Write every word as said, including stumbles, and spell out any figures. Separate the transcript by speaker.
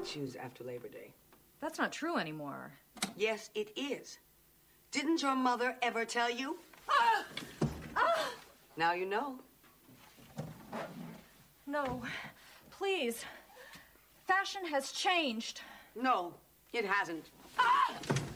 Speaker 1: white shoes after Labor Day.
Speaker 2: That's not true anymore.
Speaker 1: Yes, it is. Didn't your mother ever tell you?
Speaker 2: Ah! Ah!
Speaker 1: Now you know.
Speaker 2: No, please. Fashion has changed.
Speaker 1: No, it hasn't.
Speaker 2: Ah!